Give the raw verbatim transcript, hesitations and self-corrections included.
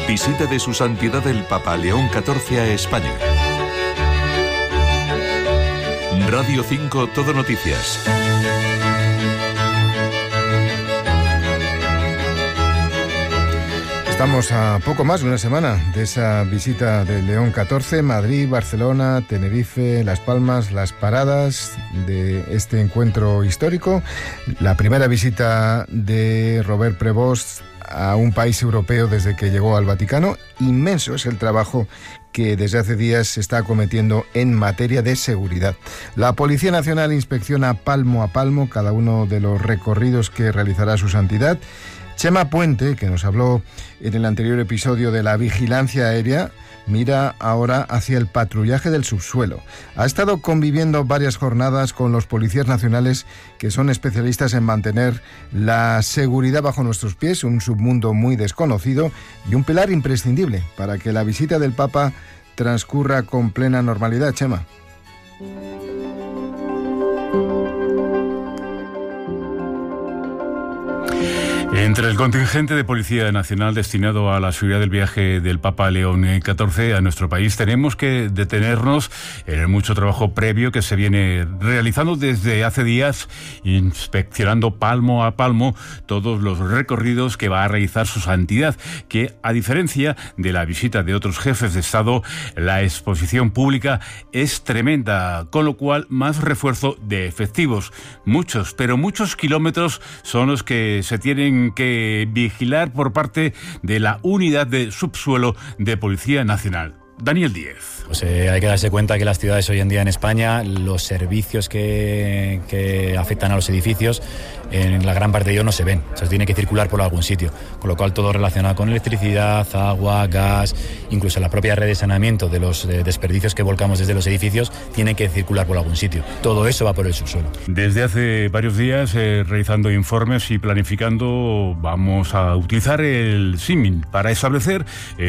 Visita de Su Santidad el Papa León catorce a España. Radio cinco Todo Noticias. Estamos a poco más de una semana de esa visita de León catorce, Madrid, Barcelona, Tenerife, Las Palmas, las paradas de este encuentro histórico. La primera visita de Robert Prevost a un país europeo desde que llegó al Vaticano. Inmenso es el trabajo que desde hace días se está acometiendo en materia de seguridad. La Policía Nacional inspecciona palmo a palmo cada uno de los recorridos que realizará su santidad. Chema Puente, que nos habló en el anterior episodio de la vigilancia aérea, mira ahora hacia el patrullaje del subsuelo. Ha estado conviviendo varias jornadas con los policías nacionales que son especialistas en mantener la seguridad bajo nuestros pies, un submundo muy desconocido y un pilar imprescindible para que la visita del Papa transcurra con plena normalidad. Chema. Entre el contingente de Policía Nacional destinado a la seguridad del viaje del Papa León catorce a nuestro país, tenemos que detenernos en el mucho trabajo previo que se viene realizando desde hace días, inspeccionando palmo a palmo todos los recorridos que va a realizar su santidad, que a diferencia de la visita de otros jefes de Estado, la exposición pública es tremenda, con lo cual más refuerzo de efectivos. Muchos, pero muchos kilómetros son los que se tienen que vigilar por parte de la unidad de subsuelo de Policía Nacional. Daniel Díez. Pues eh, hay que darse cuenta que las ciudades hoy en día en España, los servicios que, que afectan a los edificios, en la gran parte de ellos no se ven. O sea, se tiene que circular por algún sitio. Con lo cual todo relacionado con electricidad, agua, gas, incluso la propia red de saneamiento de los de desperdicios que volcamos desde los edificios, tiene que circular por algún sitio. Todo eso va por el subsuelo. Desde hace varios días, eh, realizando informes y planificando, vamos a utilizar el símil para establecer el